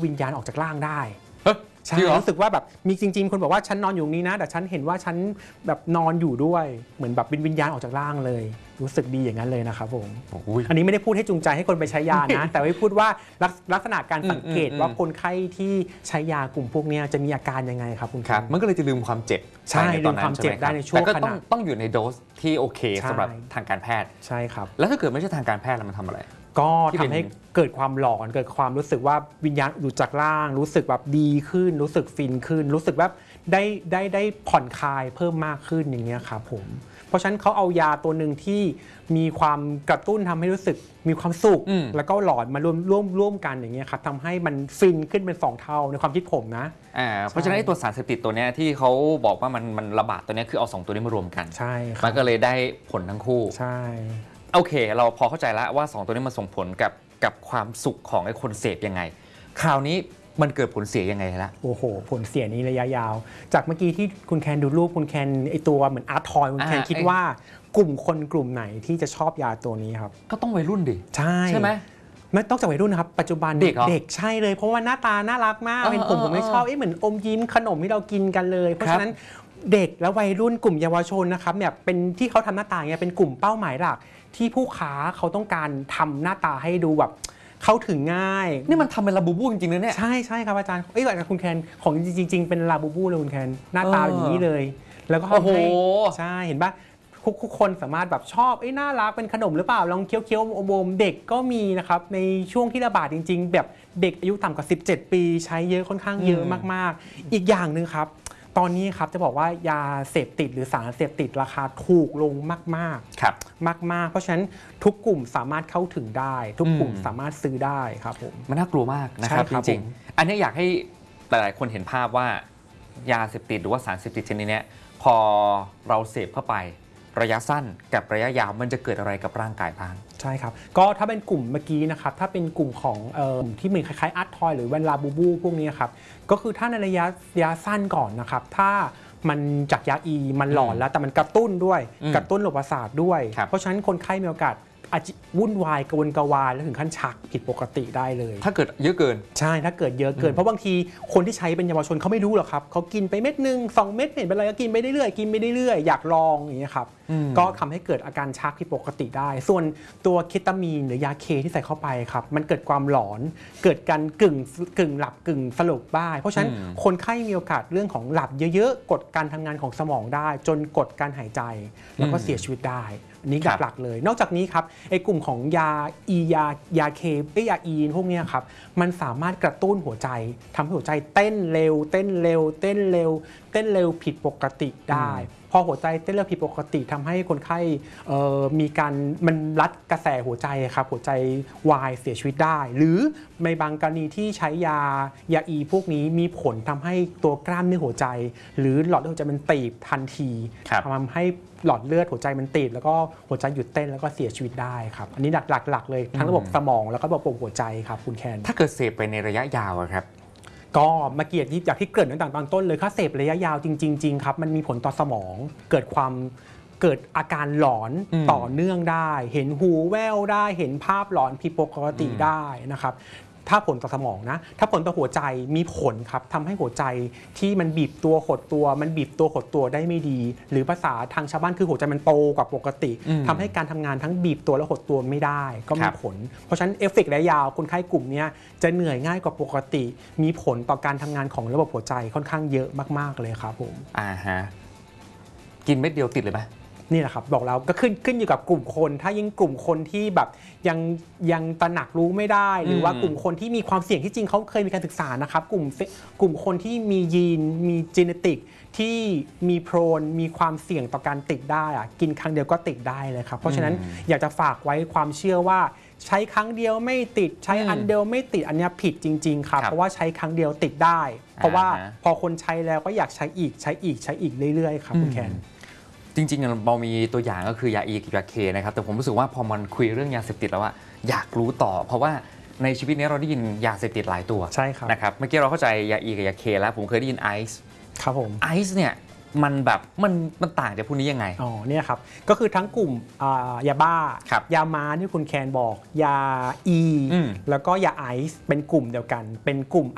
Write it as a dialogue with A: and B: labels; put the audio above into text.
A: วิญญาณออกจากร่างได้ใช่
B: รู้
A: สึกว่าแบบมีจริงๆคนบอกว่าฉันนอนอยู่นี้นะแต่ฉันเห็นว่าฉันแบบนอนอยู่ด้วยเหมือนแบบวิญญาณออกจากร่างเลยรู้สึกดีอย่างนั้นเลยนะครับผมอันนี้ไม่ได้พูดให้จูงใจให้คนไปใช้ยานะแต่ว่าพูดว่าลักษณะการสังเกตว่าคนไข้ที่ใช้ยากลุ่มพวกนี้จะมีอาการยังไงครับคุณ
B: ครับมันก็เลยจะลืมความเจ็บ
A: ใช่ลืมความเจ็บได้ในช่วงขณะ
B: ต้องอยู่ในโดสที่โอเคสำหรับทางการแพทย์
A: ใช่ครับ
B: แล้วถ้าเกิดไม่ใช่ทางการแพทย์แล้วมันทำอะไร
A: ก็ทำให้เกิดความหลอนเกิดความรู้สึกว่าวิญญาณหลุดจากร่างรู้สึกแบบดีขึ้นรู้สึกฟินขึ้นรู้สึกแบบได้ผ่อนคลายเพิ่มมากขึ้นอย่างเงี้ยครับผมเพราะฉะนั้นเขาเอายาตัวหนึ่งที่มีความกระตุ้นทำให้รู้สึกมีความสุขแล้วก็หลอนมาร่วมกันอย่างเงี้ยครับทำให้มันฟินขึ้นเป็น2 เท่าในความคิดผมนะ
B: เพราะฉะนั้นตัวสารเสพติดตัวนี้ที่เขาบอกว่ามันระบาดตัวนี้คือเอา2ตัวนี้มารวมกัน
A: ใช่
B: มันก็เลยได้ผลทั้งคู่
A: ใช่
B: โอเคเราพอเข้าใจแล้วว่า2ตัวนี้มันส่งผลกับความสุขของไอ้คนเสพยังไงคราวนี้มันเกิดผลเสียยังไงล่ะ
A: โอ้โหผลเสียนี้ระยะยาวจากเมื่อกี้ที่คุณแคนดูรูปคุณแคนไอตัวเหมือนอาร์ทอยคุณแคนคิดว่ากลุ่มคนกลุ่มไหนที่จะชอบยาตัวนี้ครับ
B: ก็ต้องวัยรุ่นดิ
A: ใช่
B: ไหม
A: ไม่ต้องจากวัยรุ่นนะครับปัจจุบันเด็กใช่เลยเพราะว่าหน้าตาน่ารักมากเป็นผมไม่ชอบเหมือนอมยิ้มขนมที่เรากินกันเลยเพราะฉะนั้นเด็กและวัยรุ่นกลุ่มเยาวชนนะครับเนี่ยเป็นที่เขาทำหน้าตาเนี่ยเป็นกลุ่มเป้าหมายหลักที่ผู้ค้าเขาต้องการทำหน้าตาให้ดูแบบเข้าถึงง่าย
B: นี่มันทำเป็นลาบูบูจริงๆเลยเนี่ย
A: ใช่ครับอาจารย์แบบคุณแคนของจริงๆเป็นลาบูบูเลยคุณแคนหน้าตาอย่างนี้เลยแล้วก็ให้ใช่เห็นปะทุกคนสามารถแบบชอบน่ารักเป็นขนมหรือเปล่าลองเคี้ยวๆอมๆเด็กก็มีนะครับในช่วงที่ระบาดจริงๆแบบเด็กอายุต่ำกว่า17 ปีใช้เยอะค่อนข้างเยอะมากๆอีกอย่างหนึ่งครับตอนนี้ครับจะบอกว่ายาเสพติดหรือสารเสพติดราคาถูกลงมากๆมากๆเพราะฉะนั้นทุกกลุ่มสามารถเข้าถึงได้ทุกกลุ่มสามารถซื้อได้ครับผม
B: มันน่ากลัวมากนะครับจริงๆอันนี้อยากให้หลายๆคนเห็นภาพว่ายาเสพติดหรือว่าสารเสพติดชนิดนี้พอเราเสพเข้าไประยะสั้นกับระยะยาวมันจะเกิดอะไรกับร่างกายบ้าง
A: ใช่ครับก็ถ้าเป็นกลุ่มเมื่อกี้นะครับถ้าเป็นกลุ่มของที่เหมือนคล้ายๆอาร์ตทอยหรือเวลาบูบูพวกนี้ครับก็คือถ้าในระยะสั้นก่อนนะครับถ้ามันจากยาอีมันหลอนแล้วแต่มันกระตุ้นด้วยกระตุ้นระบบประสาทด้วยเพราะฉะนั้นคนไข้มีโอกาสอาจจะวุ่นวายกระวนกระวายแล้วถึงขั้นชักผิดปกติได้เลย
B: ถ้าเกิดเยอะเกิน
A: ใช่ถ้าเกิดเยอะเกินเพราะบางทีคนที่ใช้เป็นเยาวชนเขาไม่รู้หรอกครับเขากินไปเม็ดนึง2 เม็ดเห็นเป็นไรก็กินไปเรื่อยๆกินไปเรื่อยๆอยากลองอย่างเงี้ยครับก็ทำให้เกิดอาการชักผิดปกติได้ส่วนตัวเคตามีนหรือยาเคที่ใส่เข้าไปครับมันเกิดความหลอนเกิดการกึ่งหลับกึ่งสลบได้เพราะฉะนั้นคนไข้มีโอกาสเรื่องของหลับเยอะๆกดการทำงานของสมองได้จนกดการหายใจแล้วก็เสียชีวิตได้นี่หลักๆเลยนอกจากนี้ครับไอ้กลุ่มของยาเคยาอีนพวกนี้ครับมันสามารถกระตุ้นหัวใจทำให้หัวใจเต้นเร็วผิดปกติได้พอหัวใจเต้นเร็วผิดปกติทำให้คนไข้มีการมันรัดกระแสหัวใจครับหัวใจวายเสียชีวิตได้หรือในบางกรณีที่ใช้ยาอีพวกนี้มีผลทำให้ตัวกล้ามเนื้อหัวใจหรือหลอดเลือดหัวใจมันตีบทันทีทำให้หลอดเลือดหัวใจมันตีบแล้วก็หัวใจหยุดเต้นแล้วก็เสียชีวิตได้ครับอันนี้หลักเลยทั้งระบบสมองแล้วก็ระบบหัวใจครับคุณแคน
B: ถ้าเกิดเสพไปในระยะยาวครับ
A: ก็มาเกียรติจากที่เกริ่นตั้งแต่ตอนต้นเลยถ้าเสพระยะยาวจริงครับมันมีผลต่อสมองเกิดอาการหลอนต่อเนื่องได้เห็นหูแว่วได้เห็นภาพหลอนผิดปกติได้นะครับถ้าผลต่อสมองนะถ้าผลต่อหัวใจมีผลครับทำให้หัวใจที่มันบีบตัวหดตัวได้ไม่ดีหรือภาษาทางชาวบ้านคือหัวใจมันโตกว่าปกติทำให้การทำงานทั้งบีบตัวและหดตัวไม่ได้ก็มีผลเพราะฉะนั้นเอฟเฟกต์ระยะยาวคนไข้กลุ่มนี้จะเหนื่อยง่ายกว่าปกติมีผลต่อการทำงานของระบบหัวใจค่อนข้างเยอะมากๆเลยครับผม
B: กินเม็ดเดียวติดเลยไหม
A: นี่แหละครับบอกแล้วก็ขึ้นอยู่กับกลุ่มคนถ้ายิ่งกลุ่มคนที่แบบยังตระหนักรู้ไม่ได้หรือว่ากลุ่มคนที่มีความเสี่ยงที่จริงเขาเคยมีการศึกษานะครับกลุ่มคนที่มียีนมีจีเนติกที่มีโพรนมีความเสี่ยงต่อการติดได้กินครั้งเดียวก็ติดได้เลยครับเพราะฉะนั้นอยากจะฝากไว้ความเชื่อว่าใช้ครั้งเดียวไม่ติดใช้อันเดียวไม่ติดอันนี้ผิดจริงๆครับเพราะว่าใช้ครั้งเดียวติดได้เพราะว่าพอคนใช้แล้วก็อยากใช้อีกเรื่อยๆครับคุณแคน
B: จริงๆเรามีตัวอย่างก็คือยาอีกับยาเคนะครับแต่ผมรู้สึกว่าพอมันคุยเรื่องยาเสพติดแล้วอยากรู้ต่อเพราะว่าในชีวิตนี้เราได้ยินยาเสพติดหลายตัว
A: ใช่ครับ
B: นะครับเมื่อกี้เราเข้าใจยาอีกับยาเคแล้วผมเคยได้ยินไอซ์
A: ครับผม
B: ไอซ์เนี่ยมันแบบมันต่างจากพวกนี้ยังไง
A: เนี่ยครับก็คือทั้งกลุ่มยาบ้ายาม้าที่คุณแคนบอกยาอีแล้วก็ยาไอซ์เป็นกลุ่มเดียวกันเป็นกลุ่ม